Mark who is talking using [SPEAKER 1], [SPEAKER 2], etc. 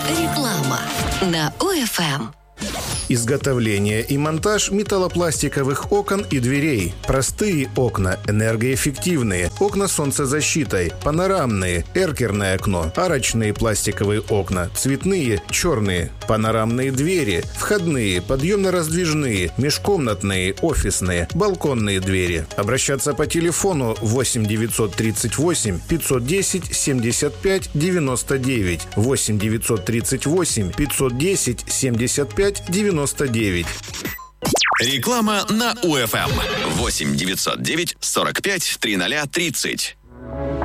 [SPEAKER 1] Реклама на УФМ.
[SPEAKER 2] Изготовление и монтаж металлопластиковых окон и дверей. Простые окна, энергоэффективные, окна с солнцезащитой, панорамные, эркерное окно, арочные пластиковые окна, цветные, черные, панорамные двери, входные, подъемно-раздвижные, межкомнатные, офисные, балконные двери. Обращаться по телефону 8 938 510 75 99, 8 938 510 75 99.
[SPEAKER 3] Реклама на УФМ. 8 909 45 00 30.